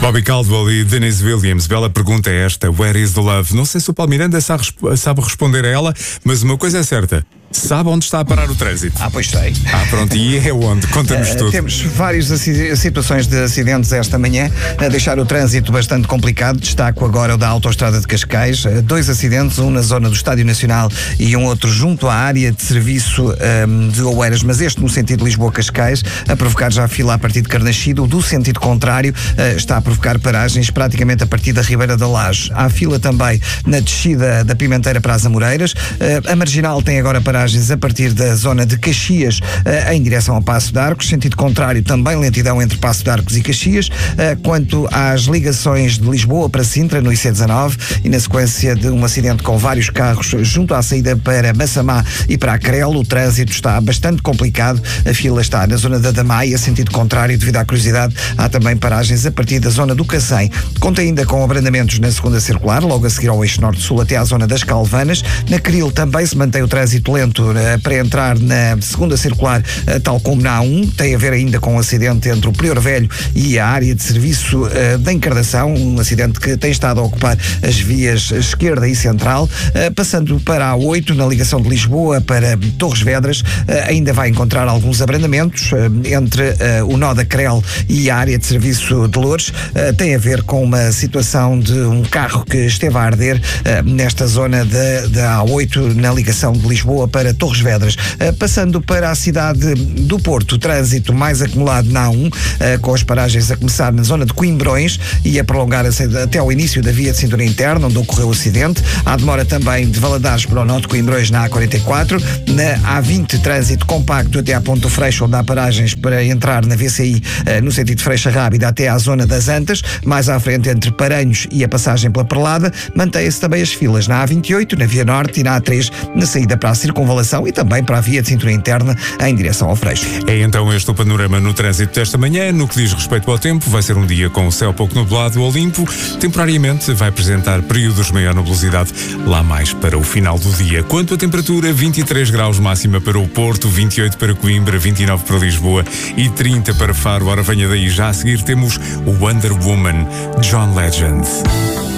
Bobby Caldwell e Denise Williams. Bela pergunta é esta: Where is the love? Não sei se o Paulo Miranda sabe responder a ela, mas uma coisa é certa: sabe onde está a parar o trânsito? Pois sei. Pronto, e é onde? Conta-nos tudo. Temos várias situações de acidentes esta manhã a deixar o trânsito bastante complicado. Destaco agora o da Autostrada de Cascais. 2 acidentes, um na zona do Estádio Nacional e um outro junto à área de serviço de Oeiras, mas este no sentido Lisboa-Cascais, a provocar já a fila a partir de Carnaxide. O do sentido contrário está a provocar paragens praticamente a partir da Ribeira da Laje. Há fila também na descida da Pimenteira para as Amoreiras. A Marginal tem agora paragens a partir da zona de Caxias em direção ao Paço de Arcos. Sentido contrário, também lentidão entre Paço de Arcos e Caxias. Quanto às ligações de Lisboa para Sintra, no IC19, e na sequência de um acidente com vários carros junto à saída para Massamá e para Acrel, o trânsito está bastante complicado. A fila está na zona da Damaia, sentido contrário. Devido à curiosidade, há também paragens a partir da zona do Cacém. Conta ainda com abrandamentos na segunda circular, logo a seguir ao eixo norte-sul até à zona das Calvanas. Na Cril também se mantém o trânsito lento para entrar na segunda circular, tal como na A1. Tem a ver ainda com um acidente entre o Prior Velho e a área de serviço da Encarnação, um acidente que tem estado a ocupar as vias esquerda e central. Passando para a A8, na ligação de Lisboa para Torres Vedras, ainda vai encontrar alguns abrandamentos entre o nó da Crel e a área de serviço de Loures. Tem a ver com uma situação de um carro que esteve a arder nesta zona da A8, na ligação de Lisboa para Torres Vedras. Passando para a cidade do Porto, o trânsito mais acumulado na A1, com as paragens a começar na zona de Coimbrões e a prolongar-se até ao início da via de cintura interna, onde ocorreu o acidente. Há demora também de Valadares para o nó de Coimbrões na A44. Na A20, trânsito compacto até à Ponte do Freixo, onde há paragens para entrar na VCI no sentido Freixa Rábida até à zona das Antas. Mais à frente, entre Paranhos e a passagem pela Perlada, mantém-se também as filas na A28, na Via Norte, e na A3, na saída para a Circunvalação e também para a via de cintura interna em direção ao Freixo. É então este o panorama no trânsito desta manhã. No que diz respeito ao tempo, vai ser um dia com o céu pouco nublado ou limpo. Temporariamente vai apresentar períodos de maior nubosidade lá mais para o final do dia. Quanto à temperatura, 23 graus máxima para o Porto, 28 para Coimbra, 29 para Lisboa e 30 para Faro. Ora, venha daí, já a seguir temos o Wonder Woman, John Legend.